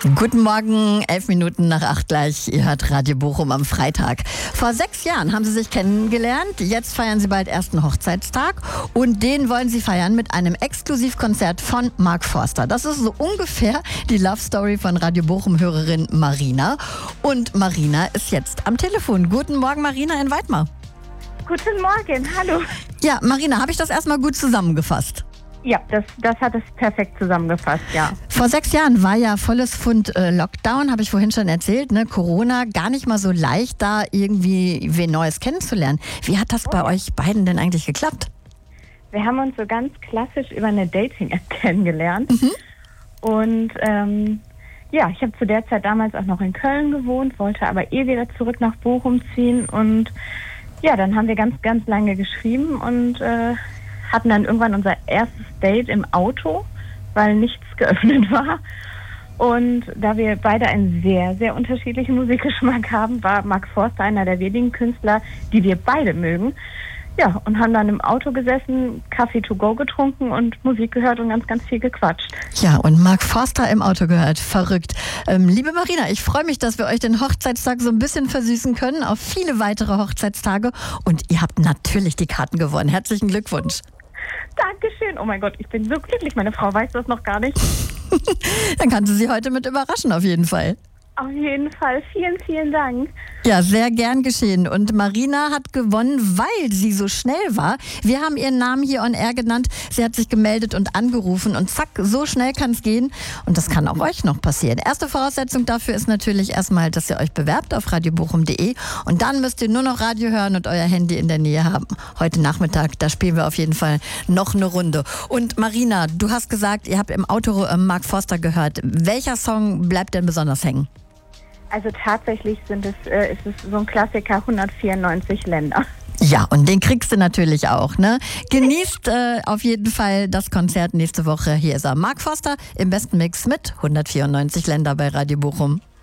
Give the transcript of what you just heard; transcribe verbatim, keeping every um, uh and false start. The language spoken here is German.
Guten Morgen, elf Minuten nach acht gleich. Ihr hört Radio Bochum am Freitag. Vor sechs Jahren haben sie sich kennengelernt. Jetzt feiern sie bald ersten Hochzeitstag. Und den wollen sie feiern mit einem Exklusivkonzert von Mark Forster. Das ist so ungefähr die Love Story von Radio Bochum-Hörerin Marina. Und Marina ist jetzt am Telefon. Guten Morgen, Marina in Weidmar. Guten Morgen, hallo. Ja, Marina, habe ich das erstmal gut zusammengefasst? Ja, das, das hat es perfekt zusammengefasst, ja. Vor sechs Jahren war ja volles Pfund äh, Lockdown, habe ich vorhin schon erzählt, ne? Corona, gar nicht mal so leicht, da irgendwie wen Neues kennenzulernen. Wie hat das bei Oh. euch beiden denn eigentlich geklappt? Wir haben uns so ganz klassisch über eine Dating-App kennengelernt. Mhm. Und ähm, ja, ich habe zu der Zeit damals auch noch in Köln gewohnt, wollte aber eh wieder zurück nach Bochum ziehen. Und ja, dann haben wir ganz, ganz lange geschrieben und äh, hatten dann irgendwann unser erstes Date im Auto, weil nichts geöffnet war. Und da wir beide einen sehr, sehr unterschiedlichen Musikgeschmack haben, war Mark Forster einer der wenigen Künstler, die wir beide mögen. Ja, und haben dann im Auto gesessen, Kaffee to go getrunken und Musik gehört und ganz, ganz viel gequatscht. Ja, und Mark Forster im Auto gehört. Verrückt. Ähm, liebe Marina, ich freue mich, dass wir euch den Hochzeitstag so ein bisschen versüßen können auf viele weitere Hochzeitstage. Und ihr habt natürlich die Karten gewonnen. Herzlichen Glückwunsch. Dankeschön. Oh mein Gott, ich bin so glücklich. Meine Frau weiß das noch gar nicht. Dann kannst du sie heute mit überraschen, auf jeden Fall. Auf jeden Fall. Vielen, vielen Dank. Ja, sehr gern geschehen. Und Marina hat gewonnen, weil sie so schnell war. Wir haben ihren Namen hier on air genannt. Sie hat sich gemeldet und angerufen. Und zack, so schnell kann es gehen. Und das kann auch euch noch passieren. Erste Voraussetzung dafür ist natürlich erstmal, dass ihr euch bewerbt auf radio bochum punkt de. Und dann müsst ihr nur noch Radio hören und euer Handy in der Nähe haben. Heute Nachmittag, da spielen wir auf jeden Fall noch eine Runde. Und Marina, du hast gesagt, ihr habt im Auto äh, Mark Forster gehört. Welcher Song bleibt denn besonders hängen? Also tatsächlich sind es, äh, ist es so ein Klassiker, hundertvierundneunzig Länder. Ja, und den kriegst du natürlich auch, ne? Genießt äh, auf jeden Fall das Konzert nächste Woche. Hier ist er, Mark Forster im besten Mix mit hundertvierundneunzig Länder bei Radio Bochum.